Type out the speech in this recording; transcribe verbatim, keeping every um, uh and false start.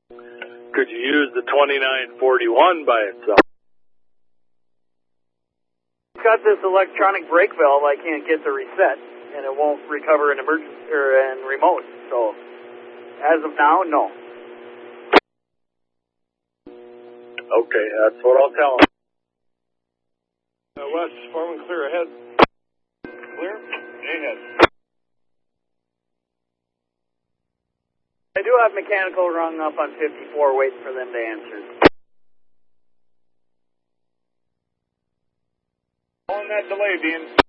Could you use the twenty-nine forty-one by itself? It's got this electronic brake valve. I can't get the reset, and it won't recover an emergency or an remote. So, as of now, no. Okay, that's what I'll tell him. Uh, West, Foreman, clear ahead. Clear? Ahead. I do have mechanical rung up on fifty-four waiting for them to answer. On that delay, Dean.